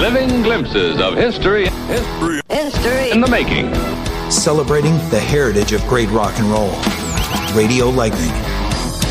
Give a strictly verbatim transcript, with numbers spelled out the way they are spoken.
Living glimpses of history, history, history in the making. Celebrating the heritage of great rock and roll. Radio Lightning.